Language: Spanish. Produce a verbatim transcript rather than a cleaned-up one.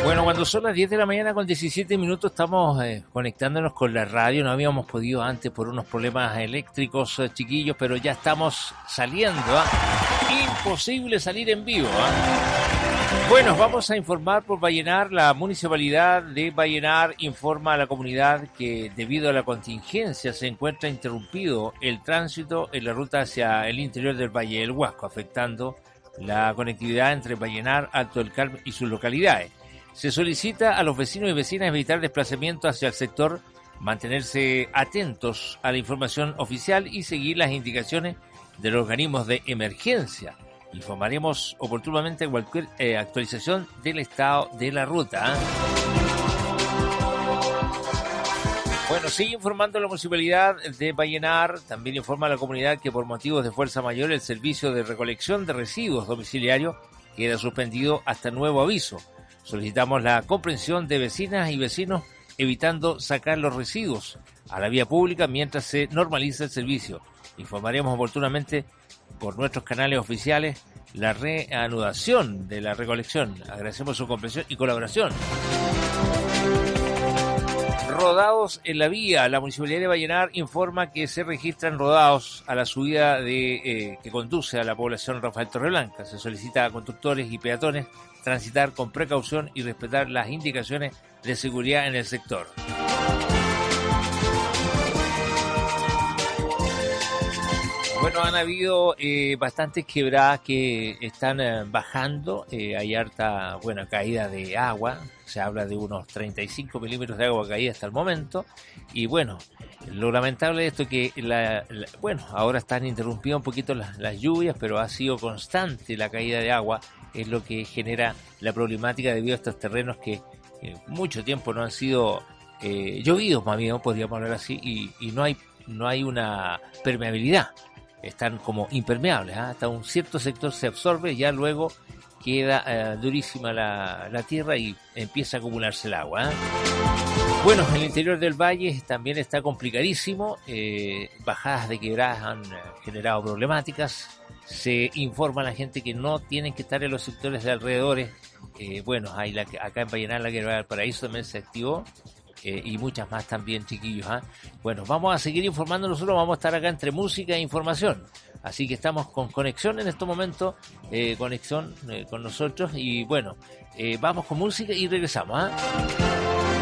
Bueno, cuando son las diez de la mañana con diecisiete minutos estamos eh, conectándonos con la radio. No habíamos podido antes por unos problemas eléctricos, eh, chiquillos, pero ya estamos saliendo. ¿eh? Imposible salir en vivo. ¿eh? Bueno, vamos a informar por Vallenar. La Municipalidad de Vallenar informa a la comunidad que debido a la contingencia se encuentra interrumpido el tránsito en la ruta hacia el interior del Valle del Huasco, afectando la conectividad entre Vallenar, Alto del Carmen y sus localidades. Se solicita a los vecinos y vecinas evitar desplazamiento hacia el sector, mantenerse atentos a la información oficial y seguir las indicaciones de los organismos de emergencia. Informaremos oportunamente cualquier eh, actualización del estado de la ruta. ¿eh? Bueno, sigue informando la Municipalidad de Vallenar. También informa a la comunidad que por motivos de fuerza mayor el servicio de recolección de residuos domiciliarios queda suspendido hasta nuevo aviso. Solicitamos la comprensión de vecinas y vecinos evitando sacar los residuos a la vía pública mientras se normaliza el servicio. Informaremos oportunamente por nuestros canales oficiales la reanudación de la recolección. Agradecemos su comprensión y colaboración. Rodados en la vía. La Municipalidad de Vallenar informa que se registran rodados a la subida de eh, que conduce a la población Rafael Torreblanca. Se solicita a conductores y peatones transitar con precaución y respetar las indicaciones de seguridad en el sector. Bueno, han habido eh, bastantes quebradas que están eh, bajando, eh, hay harta, buena caída de agua, se habla de unos treinta y cinco milímetros de agua caída hasta el momento, y bueno, lo lamentable de esto es que, la, la, bueno, ahora están interrumpidas un poquito las, las lluvias, pero ha sido constante la caída de agua, es lo que genera la problemática debido a estos terrenos que eh, mucho tiempo no han sido eh, llovidos, más bien, podríamos hablar así, y, y no hay no hay una permeabilidad. Están como impermeables, ¿eh? Hasta un cierto sector se absorbe, ya luego queda eh, durísima la, la tierra y empieza a acumularse el agua. ¿eh? Bueno, el interior del valle también está complicadísimo, eh, bajadas de quebradas han eh, generado problemáticas, se informa a la gente que no tienen que estar en los sectores de alrededores, eh, bueno, hay la, acá en Vallenar la quebrada del Paraíso también se activó, Eh, y muchas más también, chiquillos. ¿eh? Bueno, vamos a seguir informando nosotros, vamos a estar acá entre música e información. Así que estamos con conexión en estos momentos, eh, conexión eh, con nosotros. Y bueno, eh, vamos con música y regresamos. ¿eh?